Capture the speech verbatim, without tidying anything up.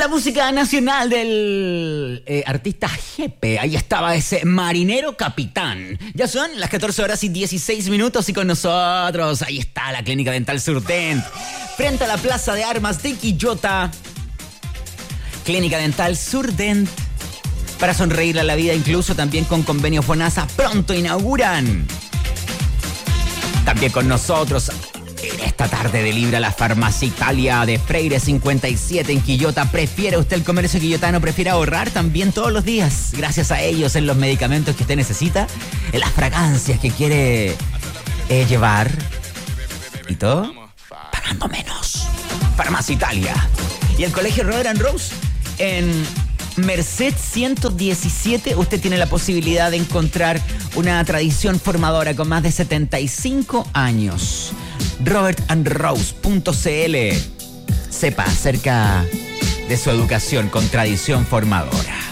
la música nacional del eh, artista Jepe. Ahí estaba ese marinero capitán. Ya son las catorce horas y dieciséis minutos y con nosotros ahí está la Clínica Dental Surdent, frente a la Plaza de Armas de Quillota. Clínica Dental Surdent, para sonreírle a la vida, incluso también con convenio FONASA. Pronto inauguran. También con nosotros en esta tarde de Libra, la Farmacia Italia de Freire cincuenta y siete en Quillota. ¿Prefiere usted el comercio quillotano? ¿Prefiere ahorrar también todos los días? Gracias a ellos, en los medicamentos que usted necesita, en las fragancias que quiere eh, llevar y todo, pagando menos. Farmacia Italia. Y el Colegio Robert and Rose en Merced ciento diecisiete, usted tiene la posibilidad de encontrar una tradición formadora con más de setenta y cinco años. robert and rose punto c l. Sepa acerca de su educación con tradición formadora.